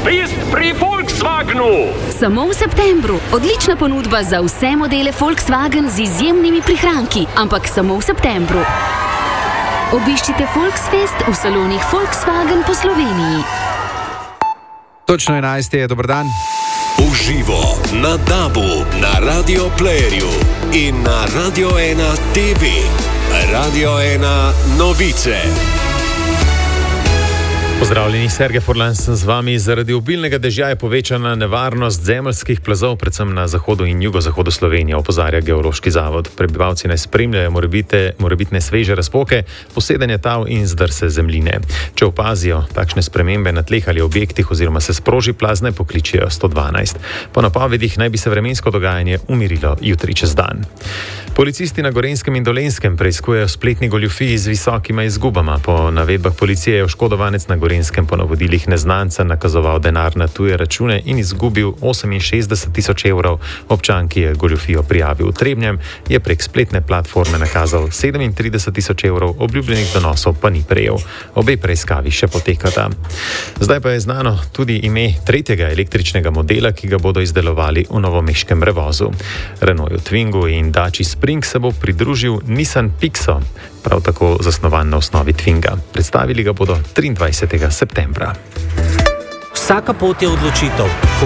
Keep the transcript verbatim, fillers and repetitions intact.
Fest pri Volkswagenu. Samo v septembru. Odlična ponudba za vse modele Volkswagen z izjemnimi prihranki, ampak samo v septembru. Obiščite Volksfest v salonih Volkswagen po Sloveniji. Točno enajst je, dober dan. Uživo na Dabu, na Radio Playerju in na Radio ena T V. Radio ena novice. Pozdravljeni, Sergej Furlan sem z vami. Zaradi obilnega dežja je povečana nevarnost zemeljskih plazov, predvsem na zahodu in jugozahodu Slovenije, opozarja Geološki zavod. Prebivalci naj spremljajo morebite, morebitne sveže razpoke, posedanje tal in zdrse zemljine. Če opazijo takšne spremembe na tleh ali objektih oziroma se sproži plaz, naj pokličejo sto dvanajst. Po napovedih naj bi se vremensko dogajanje umirilo jutri čez dan. Policisti na Gorenjskem in Dolenjskem preiskujejo spletni goljufiji z visokima izgubama. Po navedbah policije je oškodovanec na Gorenjskem po navodilih neznanca nakazoval denar na tuje račune in izgubil oseminšestdeset tisoč evrov. Občan, ki je goljufijo prijavil v Trebnjem, je prek spletne platforme nakazal sedemintrideset tisoč evrov, obljubljenih donosov pa ni prejel. Obe preiskavi še potekata. Zdaj pa je znano tudi ime tretjega električnega modela, ki ga bodo izdelovali v novomeškem Revozu. Renaultu Twingu in Daci Spring se bo pridružil Nissan Pixo, prav tako zasnovan na osnovi Twinga. Predstavili ga bodo triindvajsetega septembra. Vsaka pot je odločitev. Ko